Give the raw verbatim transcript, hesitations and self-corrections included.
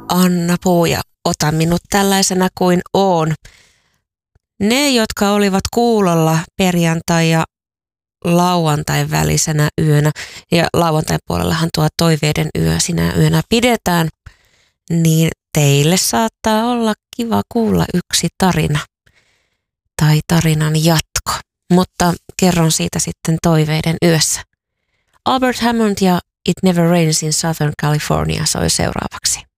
Anna Puu ja ota minut tällaisena kuin oon. Ne, jotka olivat kuulolla perjantai ja lauantain välisenä yönä, ja lauantain puolellahan tuo toiveiden yö sinä yönä pidetään, niin teille saattaa olla kiva kuulla yksi tarina tai tarinan jatko, mutta kerron siitä sitten toiveiden yössä. Albert Hammond ja It Never Rains in Southern California soi seuraavaksi.